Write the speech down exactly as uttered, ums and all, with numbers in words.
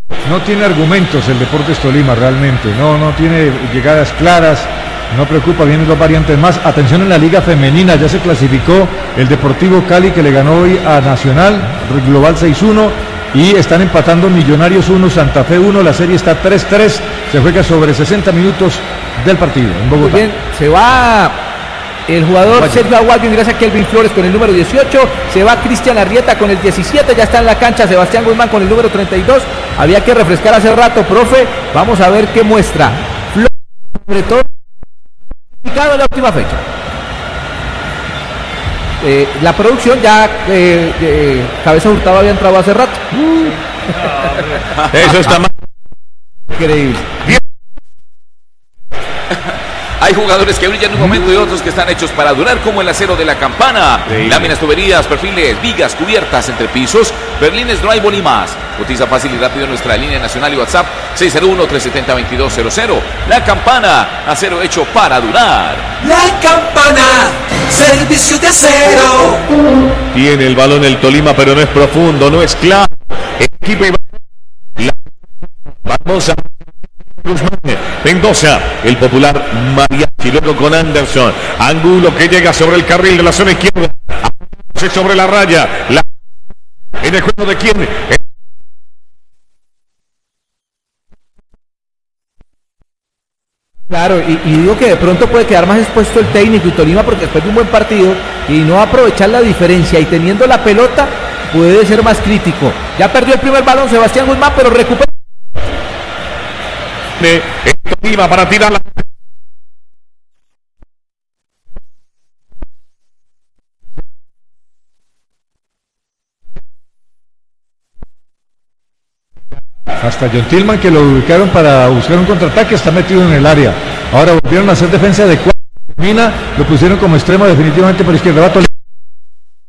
no tiene argumentos el Deportes Tolima realmente, no, no tiene llegadas claras, no preocupa, vienen dos variantes más. Atención en la Liga Femenina, ya se clasificó el Deportivo Cali que le ganó hoy a Nacional, global seis uno, y están empatando Millonarios uno, Santa Fe uno, la serie está tres tres, se juega sobre sesenta minutos del partido en Bogotá. Muy bien, se va el jugador Vaya. Sergio Aguayo, ingresa Kelvin Flores con el número dieciocho, se va Cristian Arrieta con el diecisiete, ya está en la cancha Sebastián Guzmán con el número treinta y dos, había que refrescar hace rato, profe, vamos a ver qué muestra Flores, sobre todo en la última fecha. Eh, la producción ya eh, eh, Cabeza Hurtado había entrado hace rato. Uh. Eso está mal. Increíble. Bien. Hay jugadores que brillan en un momento y otros que están hechos para durar, como el acero de la Campana. Sí. Láminas, tuberías, perfiles, vigas, cubiertas, entrepisos, berlines, drywall y más. Cotiza fácil y rápido en nuestra línea nacional y WhatsApp seis cero uno, tres siete cero, dos dos cero cero. La Campana, acero hecho para durar. La Campana, servicio de acero. Tiene el balón el Tolima, pero no es profundo, no es claro. Equipo y... Vamos a... Mendoza, el popular Mariachi, luego con Anderson, Angulo que llega sobre el carril de la zona izquierda, sobre la raya, la... en el juego de quién. Claro, y, y digo que de pronto puede quedar más expuesto el técnico y Tolima porque después de un buen partido y no aprovechar la diferencia y teniendo la pelota puede ser más crítico. Ya perdió el primer balón Sebastián Guzmán, pero recupera. Tolima para tirarla. Hasta John Tillman, que lo ubicaron para buscar un contraataque, está metido en el área. Ahora volvieron a hacer defensa de cuatro. Lo pusieron como extremo definitivamente por izquierda. Va Tolima.